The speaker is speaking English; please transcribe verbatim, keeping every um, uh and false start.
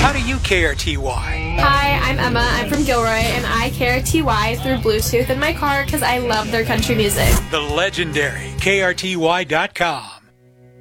How do you K R T Y? Hi, I'm Emma. I'm from Gilroy, and I K R T Y through Bluetooth in my car because I love their country music. The legendary K R T Y dot com.